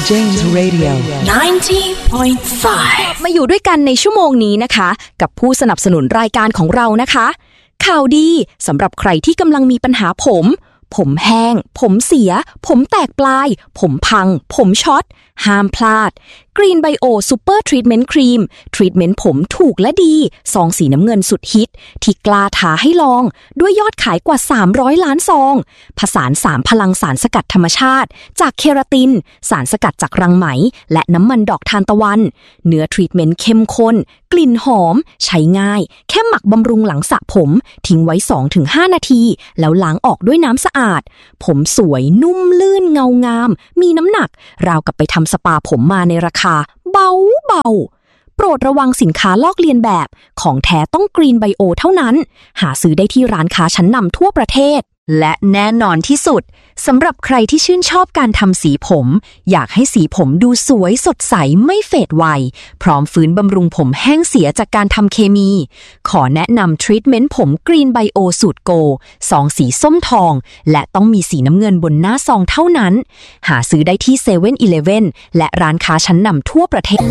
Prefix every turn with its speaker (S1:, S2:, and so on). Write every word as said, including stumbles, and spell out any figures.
S1: James Radio
S2: ไนน์ตี้ พอยนต์ ไฟว์
S3: มาอยู่ด้วยกันในชั่วโมงนี้นะคะกับผู้สนับสนุนรายการของเรานะคะข่าวดีสำหรับใครที่กำลังมีปัญหาผมผมแห้งผมเสียผมแตกปลายผมพังผมช็อตห้ามพลาด Green Bio Super Treatment Cream ทรีทเมนต์ผมถูกและดีซองสีน้ำเงินสุดฮิตที่กล้าท้าให้ลองด้วยยอดขายกว่าสามร้อยล้านซองผสานสามพลังสารสกัดธรรมชาติจากเคราตินสารสกัดจากรังไหมและน้ำมันดอกทานตะวันเนื้อทรีทเมนต์เข้มข้นกลิ่นหอมใช้ง่ายแค่หมักบำรุงหลังสระผมทิ้งไว้ สองถึงห้า นาทีแล้วล้างออกด้วยน้ำสะอาดผมสวยนุ่มลื่นเงางามมีน้ำหนักราวกับไปทำสปาผมมาในราคาเบาเบาโปรดระวังสินค้าลอกเลียนแบบของแท้ต้อง Green Bio เท่านั้นหาซื้อได้ที่ร้านค้าชั้นนำทั่วประเทศและแน่นอนที่สุดสำหรับใครที่ชื่นชอบการทำสีผมอยากให้สีผมดูสวยสดใสไม่เฟดไวพร้อมฟื้นบำรุงผมแห้งเสียจากการทำเคมีขอแนะนำทรีทเมนต์ผม Green Bio สูตรโกซองสีส้มทองและต้องมีสีน้ำเงินบนหน้าซองเท่านั้นหาซื้อได้ที่เซเว่นอีเลฟเว่นและร้านค้าชั้นนำทั่วประเทศ